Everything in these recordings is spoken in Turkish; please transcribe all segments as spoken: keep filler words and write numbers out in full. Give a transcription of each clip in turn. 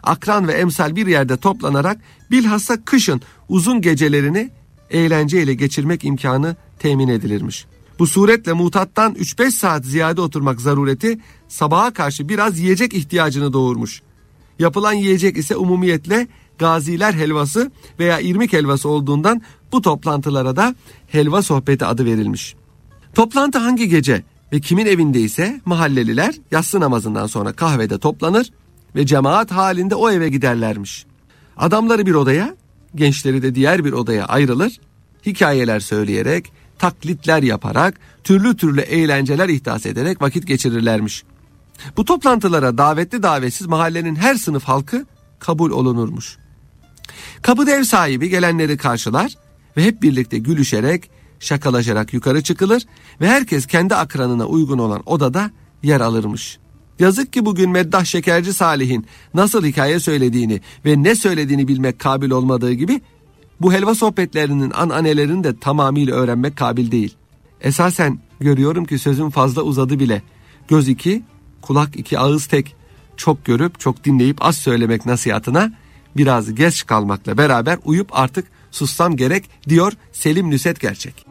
akran ve emsal bir yerde toplanarak bilhassa kışın uzun gecelerini eğlenceyle geçirmek imkanı temin edilirmiş. Bu suretle mutattan üç beş saat ziyade oturmak zarureti sabaha karşı biraz yiyecek ihtiyacını doğurmuş. Yapılan yiyecek ise umumiyetle gaziler helvası veya irmik helvası olduğundan bu toplantılara da helva sohbeti adı verilmiş. Toplantı hangi gece ve kimin evinde ise mahalleliler yatsı namazından sonra kahvede toplanır ve cemaat halinde o eve giderlermiş. Adamları bir odaya, gençleri de diğer bir odaya ayrılır, hikayeler söyleyerek, taklitler yaparak, türlü türlü eğlenceler ihdas ederek vakit geçirirlermiş. Bu toplantılara davetli davetsiz mahallenin her sınıf halkı kabul olunurmuş. Kapıda ev sahibi gelenleri karşılar ve hep birlikte gülüşerek, şakalaşarak yukarı çıkılır ve herkes kendi akranına uygun olan odada yer alırmış. Yazık ki bugün Meddah Şekerci Salih'in nasıl hikaye söylediğini ve ne söylediğini bilmek kabil olmadığı gibi bu helva sohbetlerinin ananelerini de tamamıyla öğrenmek kabil değil. Esasen görüyorum ki sözüm fazla uzadı bile. Göz iki, kulak iki, ağız tek. Çok görüp çok dinleyip az söylemek nasihatına biraz geç kalmakla beraber uyup artık sussam gerek diyor Selim Nusret Gerçek.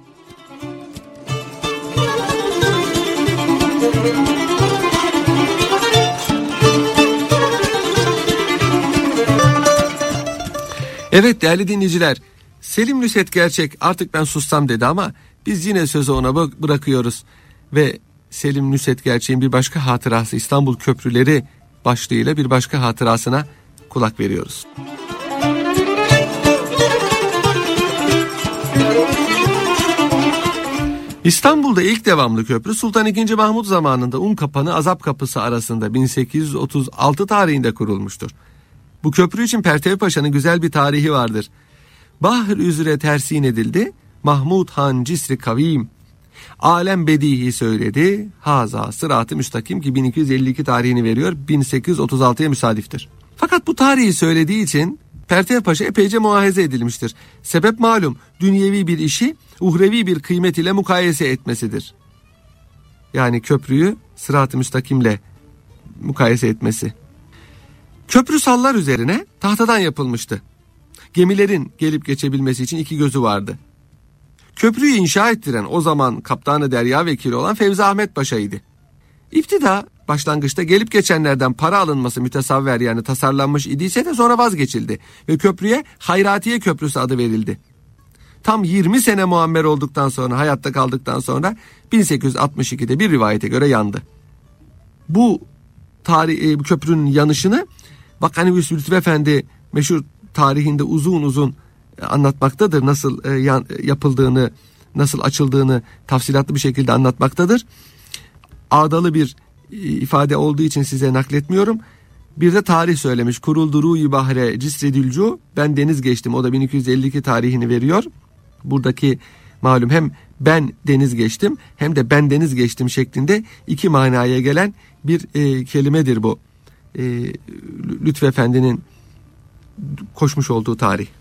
Evet değerli dinleyiciler, Selim Nusret Gerçek artık ben sussam dedi ama biz yine sözü ona bırakıyoruz. Ve Selim Nusret Gerçek'in bir başka hatırası İstanbul Köprüleri başlığıyla bir başka hatırasına kulak veriyoruz. İstanbul'da ilk devamlı köprü Sultan ikinci. Mahmut zamanında Unkapanı Azap Kapısı arasında bin sekiz yüz otuz altı tarihinde kurulmuştur. Bu köprü için Pertev Paşa'nın güzel bir tarihi vardır. Bahr üzere tersin edildi, Mahmud Han cisri kavim, alem bedihi söyledi, haza sırat-ı müstakim ki bin iki yüz elli iki tarihini veriyor, bin sekiz yüz otuz altıya müsadiftir. Fakat bu tarihi söylediği için Pertev Paşa epeyce muahize edilmiştir. Sebep malum, dünyevi bir işi uhrevi bir kıymet ile mukayese etmesidir. Yani köprüyü sırat-ı müstakimle mukayese etmesi. Köprü sallar üzerine tahtadan yapılmıştı. Gemilerin gelip geçebilmesi için iki gözü vardı. Köprüyü inşa ettiren o zaman Kaptanı Derya Vekili olan Fevzi Ahmet Paşa'ydı. İptida başlangıçta gelip geçenlerden para alınması mütesavver yani tasarlanmış idiyse de sonra vazgeçildi ve köprüye Hayratiye Köprüsü adı verildi. Tam yirmi sene muammer olduktan sonra, hayatta kaldıktan sonra bin sekiz yüz altmış ikide bir rivayete göre yandı. Bu tarih, bu köprünün yanışını Vakani Lütfü Efendi meşhur tarihinde uzun uzun anlatmaktadır. Nasıl e, yan, yapıldığını, nasıl açıldığını tafsilatlı bir şekilde anlatmaktadır. Ağdalı bir e, ifade olduğu için size nakletmiyorum. Bir de tarih söylemiş. Kuruldu ru'yu bahre cisredülcu, ben deniz geçtim. O da bin iki yüz elli iki tarihini veriyor. Buradaki malum hem ben deniz geçtim hem de ben deniz geçtim şeklinde iki manaya gelen bir e, kelimedir bu. E, Lütfü Efendi'nin koşmuş olduğu tarih.